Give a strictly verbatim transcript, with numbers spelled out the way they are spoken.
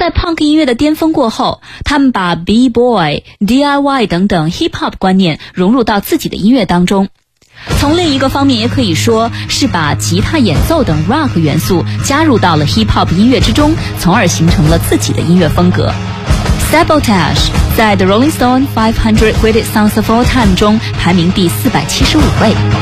在 punk 音乐的巅峰过后，他们把 B-boy、D I Y 等等 hip hop 观念融入到自己的音乐当中。从另一个方面也可以说是把吉他演奏等 rock 元素加入到了 hip hop 音乐之中，从而形成了自己的音乐风格。Sabotage 在 The Rolling Stone five hundred Greatest Songs of All Time 中排名第四百七十五位。